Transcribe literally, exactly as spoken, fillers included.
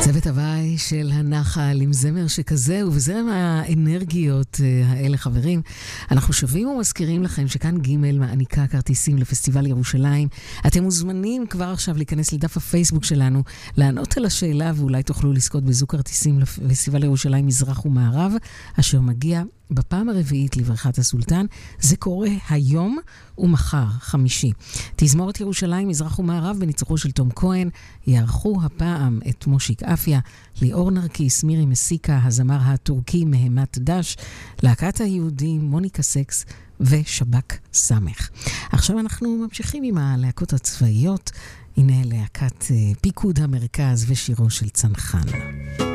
צוות הוואי של הנחל עם זמר שכזה ובזרם האנרגיות האלה חברים. אנחנו שווים ומזכירים לכם שכאן ג' מעניקה כרטיסים לפסטיבל ירושלים. אתם מוזמנים כבר עכשיו להיכנס לדף הפייסבוק שלנו, לענות על השאלה ואולי תוכלו לזכות בזוג כרטיסים לפסטיבל ירושלים מזרח ומערב, אשר מגיע בפעם הרביעית לברכת הסולטן. זה קורה היום ומחר, חמישי. תזמורת ירושלים, מזרח ומערב בניצוחו של תום כהן, יערכו הפעם את מושיק אפיה, ליאור נרקיס, מירי מסיקה, הזמר הטורקי מהמת דש, להקת היהודים, מוניקה סקס ושבק סמך. עכשיו אנחנו ממשיכים עם הלהקות הצבאיות. הנה להקת פיקוד המרכז ושירו של צנחן.